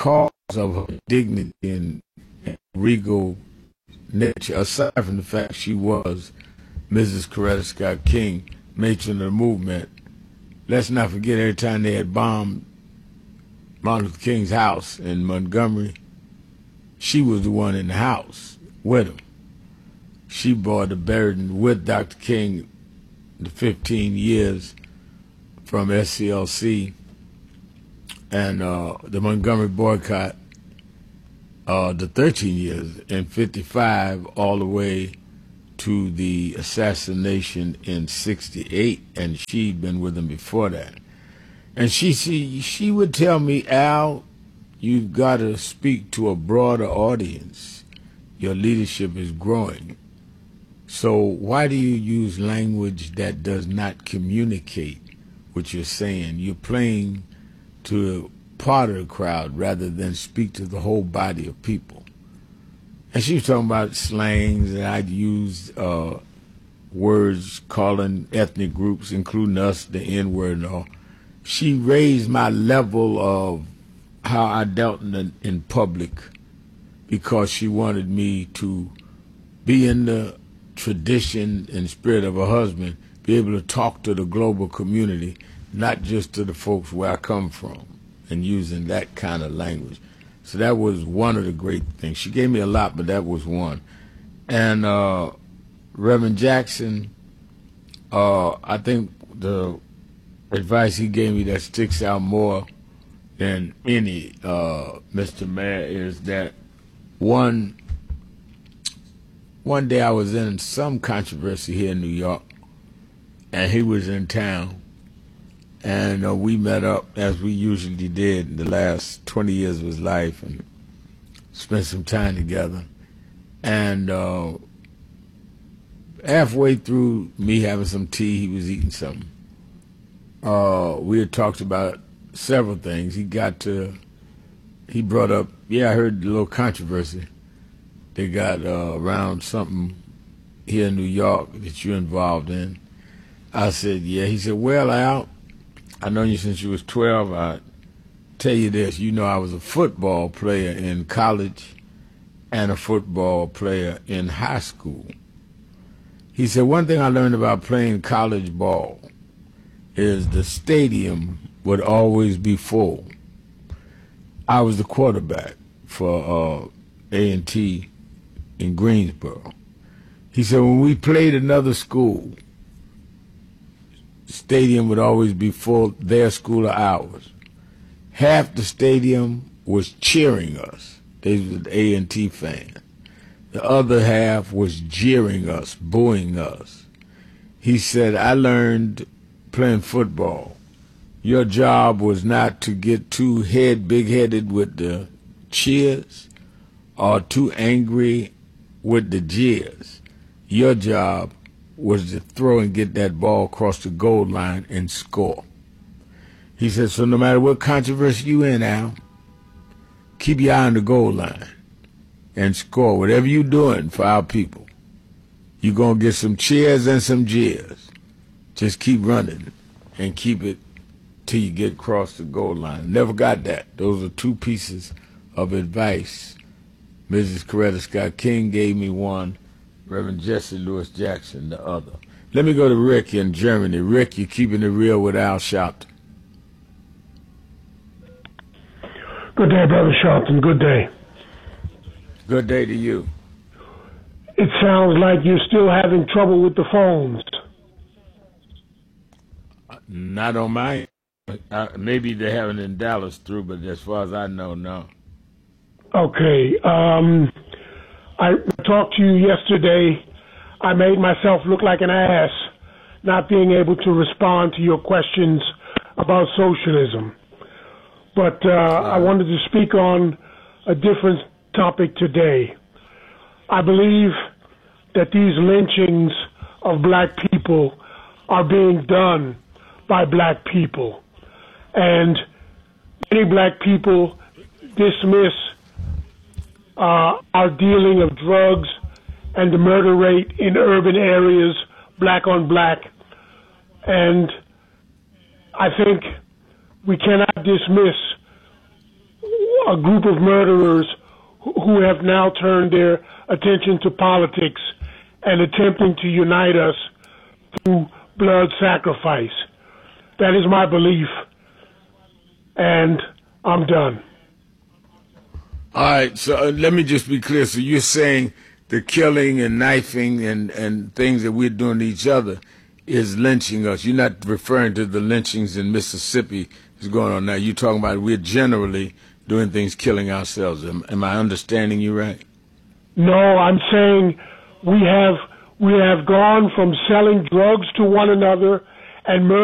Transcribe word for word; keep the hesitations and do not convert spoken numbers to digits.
because of her dignity and regal nature, aside from the fact she was Missus Coretta Scott King, matron of the movement, let's not forget every time they had bombed Martin Luther King's house in Montgomery, she was the one in the house with him. She bore the burden with Doctor King the fifteen years from S C L C and uh, the Montgomery boycott, uh, the thirteen years, and fifty-five all the way to the assassination in sixty-eight, and she'd been with him before that. And she, she, she would tell me, Al, you've got to speak to a broader audience. Your leadership is growing. So why do you use language that does not communicate what you're saying? You're playing to a part of the crowd rather than speak to the whole body of people. And she was talking about slangs, and I'd used uh, words calling ethnic groups, including us, the N-word and all. She raised my level of how I dealt in, in public because she wanted me to be in the tradition and spirit of a husband, be able to talk to the global community, not just to the folks where I come from, and using that kind of language. So that was one of the great things. She gave me a lot, but that was one. And uh, Reverend Jackson, uh, I think the advice he gave me that sticks out more than any, uh, Mister Mayor, is that one, one day I was in some controversy here in New York, and he was in town, and uh, we met up as we usually did in the last twenty years of his life and spent some time together. And uh, halfway through me having some tea, he was eating something. Uh, we had talked about several things. He got to, he brought up, yeah, I heard a little controversy they got uh, around something here in New York that you're involved in. I said, yeah. He said, well, Al, I know you since you was twelve. I tell you this, you know I was a football player in college and a football player in high school. He said, one thing I learned about playing college ball is the stadium would always be full. I was the quarterback for uh, A and T in Greensboro. He said, when we played another school, stadium would always be full, their school or ours. Half the stadium was cheering us. They were the A and T fans. The other half was jeering us, booing us. He said, I learned playing football, your job was not to get too head big-headed with the cheers or too angry with the jeers. Your job was to throw and get that ball across the goal line and score. He said, so no matter what controversy you in, Al, keep your eye on the goal line and score. Whatever you're doing for our people, you're going to get some cheers and some jeers. Just keep running and keep it till you get across the goal line. Never got that. Those are two pieces of advice. Missus Coretta Scott King gave me one, Reverend Jesse Louis Jackson the other. Let me go to Rick in Germany. Rick, you're keeping it real with Al Sharpton. Good day, Brother Sharpton. Good day. Good day to you. It sounds like you're still having trouble with the phones. Not on my, uh, maybe they have it in Dallas through, but as far as I know, no. Okay. Um, I talked to you yesterday. I made myself look like an ass not being able to respond to your questions about socialism. But uh, I wanted to speak on a different topic today. I believe that these lynchings of black people are being done by black people. And many black people dismiss uh, our dealing of drugs and the murder rate in urban areas, black on black. And I think we cannot dismiss a group of murderers who have now turned their attention to politics and attempting to unite us through blood sacrifice. That is my belief, and I'm done. All right, so uh, let me just be clear. So you're saying the killing and knifing and, and things that we're doing to each other is lynching us. You're not referring to the lynchings in Mississippi that's going on now. You're talking about we're generally doing things killing ourselves. Am, am I understanding you right? No, I'm saying we have we have gone from selling drugs to one another and murdering